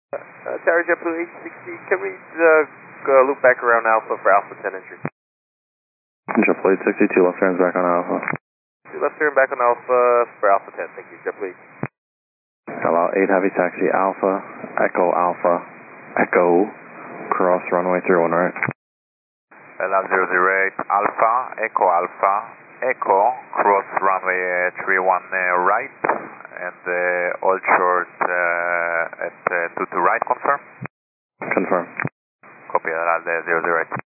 Tower JetBlue 860, can we loop back around Alpha for Alpha 10 entry? JetBlue 862, left turns back on Alpha. Left turn back on Alpha for Alpha 10, thank you, JetBlue 860. Allow 8 heavy taxi Alpha, Echo, cross runway 31 right. Allow 008 Alpha, Echo, cross runway 31 right, and all short at 22 right, confirm? Confirm. Copy, Allow 008.